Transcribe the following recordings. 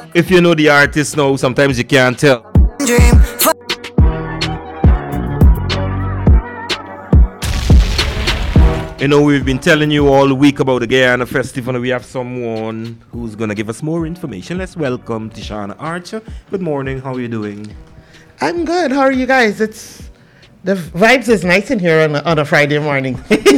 If you know the artist now, sometimes you can't tell. Dream. You know, we've been telling you all week about the Guyana Festival, and we have someone who's going to give us more information. Let's welcome Tishana Archer. Good morning. How are you doing? I'm good. How are you guys? It's the vibes is nice in here on a Friday morning.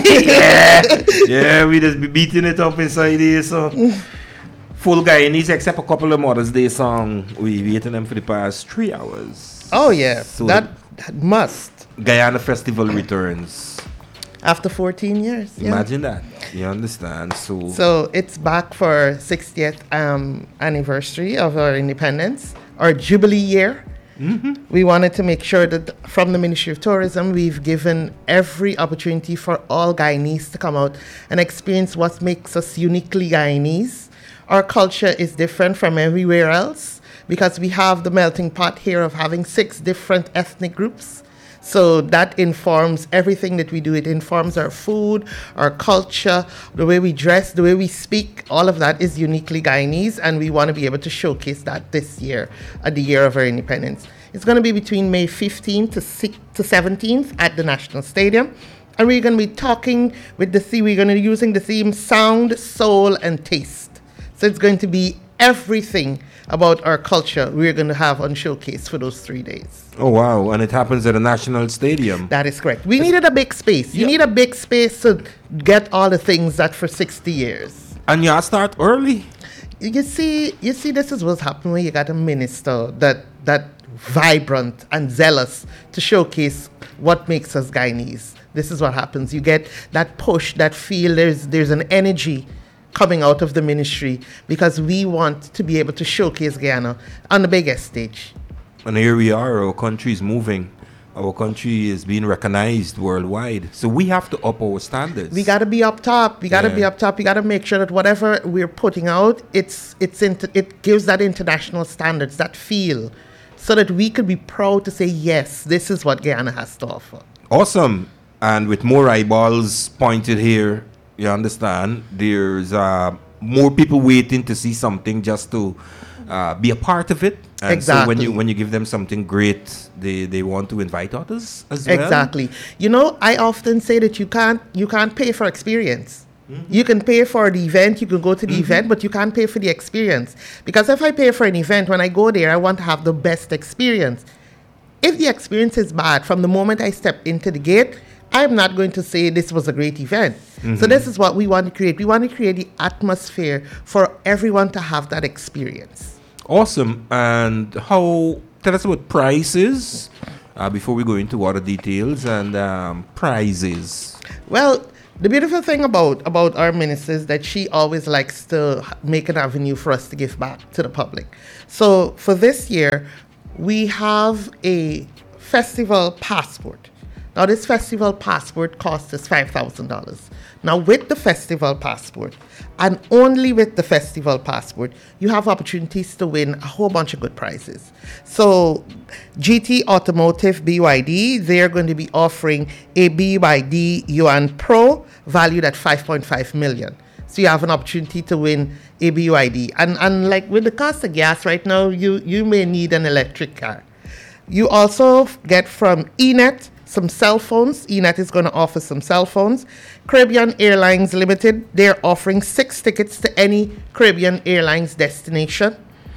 Yeah, we just be beating it up inside here. So, full Guyanese, except a couple of Mother's Day song. We've eaten them for the past 3 hours. Oh yeah, So that must Guyana Festival returns. after 14 years. Yeah. Imagine that. You understand? So it's back for 60th anniversary of our independence, our Jubilee year. Mm-hmm. We wanted to make sure that from the Ministry of Tourism, we've given every opportunity for all Guyanese to come out and experience what makes us uniquely Guyanese. Our culture is different from everywhere else because we have the melting pot here of having 6 different ethnic groups. So that informs everything that we do. It informs our food, our culture, the way we dress, the way we speak. All of that is uniquely Guyanese, and we want to be able to showcase that this year, at the year of our independence. It's going to be between May 15th to 17th at the National Stadium. And we're going to be talking with the theme, we're going to be using the theme sound, soul, and taste. So it's going to be everything about our culture we're going to have on showcase for those 3 days. Oh, wow. And it happens at the National Stadium. That is correct. We needed a big space. You Yeah. need a big space to get all the things that for 60 years. And you start early. You see, this is what's happening when you got a minister that vibrant and zealous to showcase what makes us Guyanese. This is what happens. You get that push, that feel there's an energy coming out of the ministry because we want to be able to showcase Guyana on the biggest stage. And here we are, our country is moving. Our country is being recognized worldwide. So we have to up our standards. We got to be up top. We got to be up top. We got to make sure that whatever we're putting out, it gives that international standards, that feel, so that we could be proud to say, yes, this is what Guyana has to offer. Awesome. And with more eyeballs pointed here, you understand, there's more people waiting to see something just to be a part of it. And Exactly. So when you give them something great, they want to invite others as well. Exactly. You know, I often say that you can't pay for experience. You can pay for the event, you can go to the event, but you can't pay for the experience. Because if I pay for an event, when I go there, I want to have the best experience. If the experience is bad, from the moment I step into the gate, I'm not going to say this was a great event. So this is what we want to create. We want to create the atmosphere for everyone to have that experience. Awesome. And tell us about prices before we go into other details and prizes. Well, the beautiful thing about our minister is that she always likes to make an avenue for us to give back to the public. So for this year, we have a festival passport. Now, this festival passport costs us $5,000. Now, with the festival passport, and only with the festival passport, you have opportunities to win a whole bunch of good prizes. So, GT Automotive BYD, they're going to be offering a BYD Yuan Pro valued at $5.5 million. So you have an opportunity to win a BYD. And like with the cost of gas right now, you may need an electric car. You also get from ENET some cell phones. ENET is going to offer some cell phones. Caribbean Airlines Limited, they're offering 6 tickets to any Caribbean Airlines destination.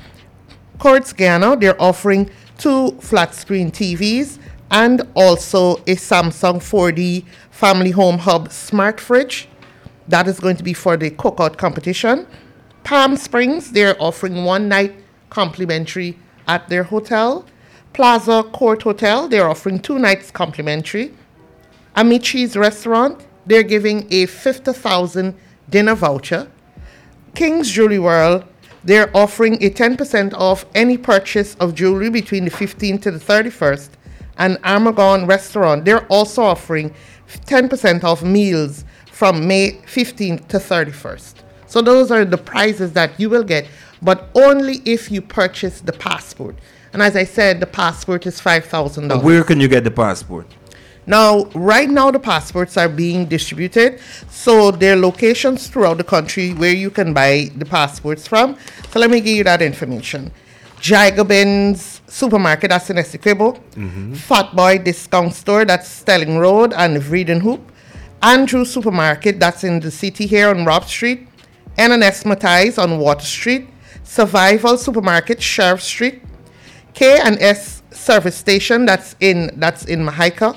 Courts Guyana, they're offering 2 flat screen TVs and also a Samsung 4D Family Home Hub smart fridge. That is going to be for the cookout competition. Palm Springs, they're offering 1 night complimentary at their hotel. Plaza Court Hotel, they're offering 2 nights complimentary. Amici's Restaurant, they're giving a 50,000 dinner voucher. King's Jewelry World, they're offering a 10% off any purchase of jewelry between the 15th to the 31st. And Armagon Restaurant, they're also offering 10% off meals from May 15th to 31st. So those are the prizes that you will get, but only if you purchase the passport. And as I said, the passport is $5,000. Where can you get the passport? Now, right now, the passports are being distributed. So there are locations throughout the country where you can buy the passports from. So let me give you that information. Jacobin's Supermarket, that's in Essequibo. Fat Boy Discount Store, that's Stelling Road and Vreeden Hoop. Andrew Supermarket, that's in the city here on Rob Street. N&S Matthias on Water Street. Survival Supermarket, Sheriff Street. K&S Service Station, that's in Mahaica.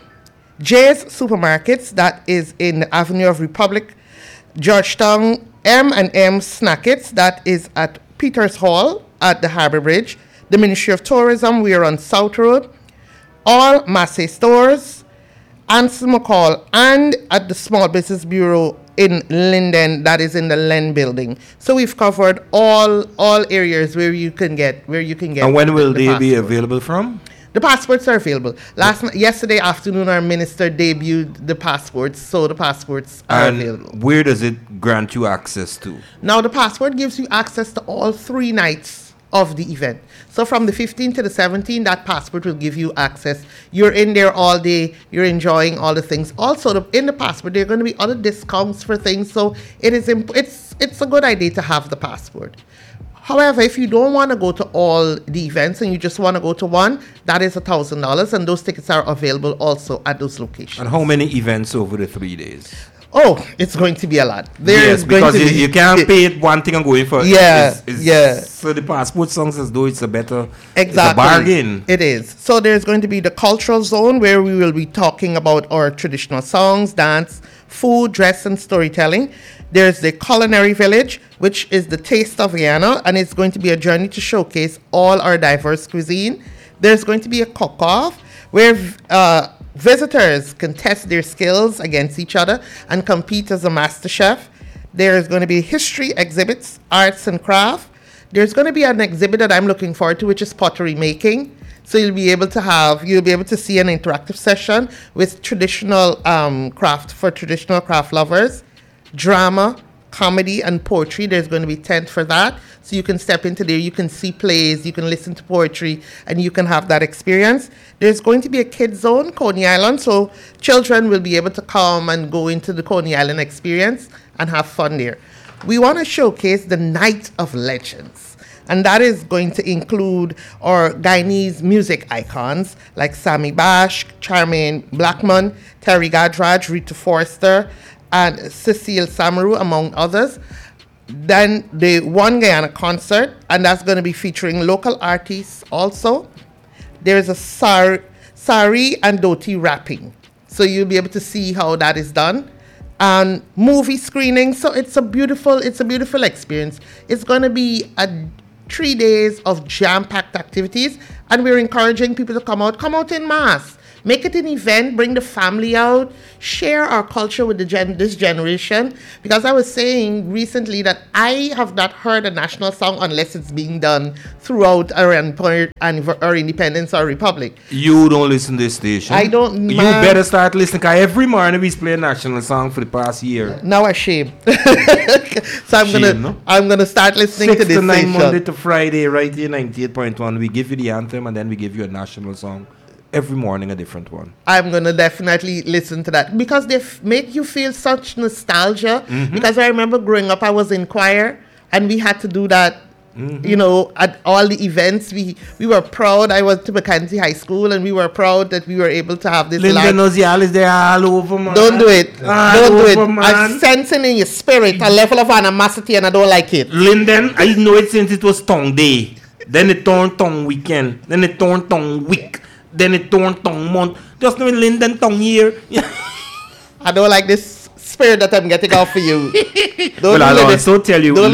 Jay's Supermarkets, that is in the Avenue of Republic. Georgetown M&M Snackets, that is at Peters Hall at the Harbour Bridge. The Ministry of Tourism, we are on South Road. All Massey stores, Ansel McCall, and at the Small Business Bureau in Linden, that is in the Len building. So we've covered all areas where you can get And when will they be available from? The passports are available. Yesterday afternoon, our minister debuted the passports, so the passports are available. Where does it grant you access to? Now, the passport gives you access to all 3 nights of the event. So from the 15th to the 17th, that passport will give you access. You're in there all day. You're enjoying all the things. Also, in the passport, there are going to be other discounts for things. So it's a good idea to have the passport. However, if you don't want to go to all the events and you just want to go to one, that is $1,000, and those tickets are available also at those locations. And how many events over the 3 days? Oh, it's going to be a lot. Because you can't pay it one thing and go in for So the passport songs as though it's a better It's a bargain. It is. So there's going to be the cultural zone where we will be talking about our traditional songs, dance, food, dress, and storytelling. There's the culinary village, which is the taste of Guyana, and it's going to be a journey to showcase all our diverse cuisine. There's going to be a cook-off where visitors can test their skills against each other and compete as a master chef. There's going to be history exhibits, arts and craft. There's going to be an exhibit that I'm looking forward to, which is pottery making. So you'll be able to see an interactive session with traditional traditional craft lovers. Drama, comedy, and poetry. There's going to be tent for that. So you can step into there, you can see plays, you can listen to poetry, and you can have that experience. There's going to be a kids zone, Coney Island, so children will be able to come and go into the Coney Island experience and have fun there. We want to showcase the Night of Legends, and that is going to include our Guyanese music icons like Sammy Bash, Charmaine Blackman, Terry Gadraj, Rita Forster, and Cecile Samaru, among others. Then the One Guyana concert, and that's going to be featuring local artists also. There's a sari and dhoti rapping. So you'll be able to see how that is done. And movie screening. So it's a beautiful experience. It's going to be 3 days of jam-packed activities, and we're encouraging people to come out in mass. Make it an event, bring the family out, share our culture with this generation. Because I was saying recently that I have not heard a national song unless it's being done throughout our independence or republic. You don't listen to this station. I don't. You better start listening, because every morning we play a national song for the past year. Now I'm ashamed. So I'm gonna start listening to this 6 to 9 station. Monday to Friday, right here, 98.1. We give you the anthem, and then we give you a national song. Every morning a different one. I'm going to definitely listen to that because they make you feel such nostalgia. Mm-hmm. Because I remember growing up, I was in choir and we had to do that, at all the events. We were proud. I went to Mackenzie High School and we were proud that we were able to have this Linda Nozial is there all over, man. Don't do it. Don't do it. I'm sensing in your spirit a level of animosity and I don't like it. Linden, I know it since it was tongue day. Then it turned tongue weekend. Then it turned tongue week. Then it turned tongue month. Just know Linden tongue year. I don't like this spirit that I'm getting off for you. I'll also tell you,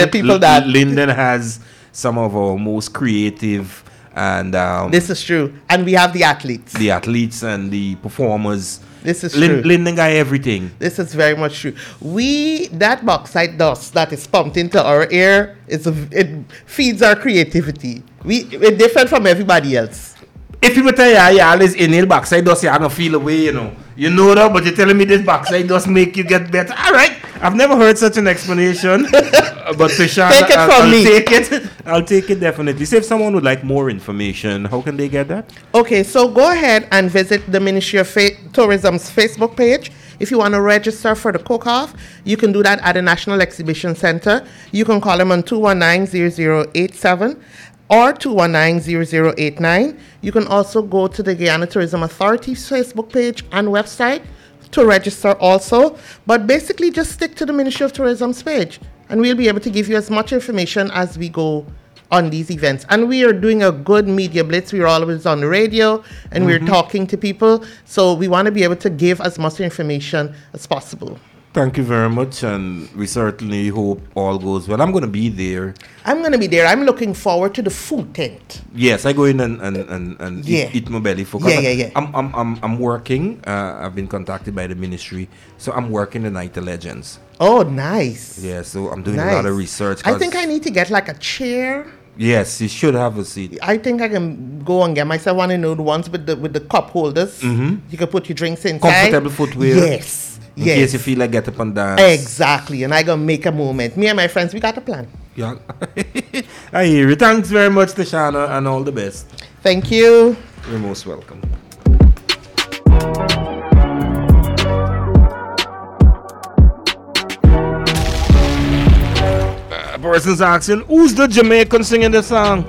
Linden has some of our most creative and this is true. And we have the athletes. The athletes and the performers. This is true. Linden got everything. This is very much true. That bauxite dust that is pumped into our air, it feeds our creativity. We're different from everybody else. If you tell you always inhale backside dust, you don't feel away, You know that, but you're telling me this backside dust make you get better. All right. I've never heard such an explanation. But Tishana, Take it from me. Take it. I'll take it definitely. So if someone would like more information, how can they get that? Okay, so go ahead and visit the Ministry of Tourism's Facebook page. If you want to register for the cook-off, you can do that at the National Exhibition Center. You can call them on 219-0087 or 219-0089. You can also go to the Guyana Tourism Authority's Facebook page and website to register also. But basically, just stick to the Ministry of Tourism's page, and we'll be able to give you as much information as we go on these events. And we are doing a good media blitz. We're always on the radio and we're talking to people. So we want to be able to give as much information as possible. Thank you very much, and we certainly hope all goes well. I'm going to be there. I'm going to be there. I'm looking forward to the food tent. Yes, I go in and eat my belly full. Yeah. I'm working. I've been contacted by the ministry, so I'm working the Night of Legends. Oh, nice. Yeah, so I'm doing a lot of research. I think I need to get like a chair. Yes, you should have a seat. I think I can go and get myself one of the ones with the cup holders. Mm-hmm. You can put your drinks inside. Comfortable footwear. Yes. In case you feel like get up and dance. Exactly. And I gonna make a moment. Me and my friends, we got a plan. Yeah. I hear you. Thanks very much, Tishana, and all the best. Thank you. You're most welcome. Person's asking, who's the Jamaican singing the song?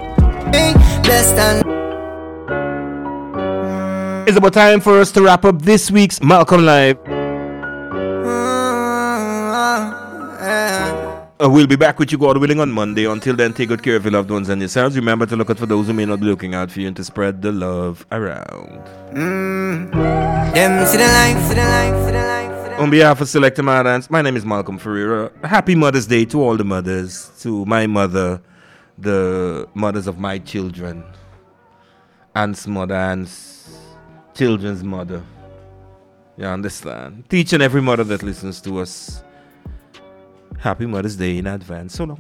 It's about time for us to wrap up this week's Malcolm Live. We'll be back with you, God willing, on Monday. Until then, take good care of your loved ones and yourselves. Remember to look out for those who may not be looking out for you and to spread the love around. On behalf of Selector Madans, my name is Malcolm Ferreira. Happy Mother's Day to all the mothers, to my mother, the mothers of my children, Aunt's mother, Aunt's children's mother. You understand? To each and every mother that listens to us, happy Mother's Day in advance. So long.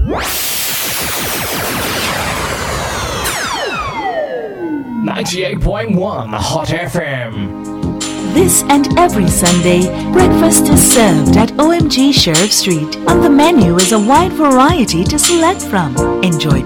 98.1 Hot FM. This and every Sunday, breakfast is served at OMG Sheriff Street. On the menu is a wide variety to select from. Enjoy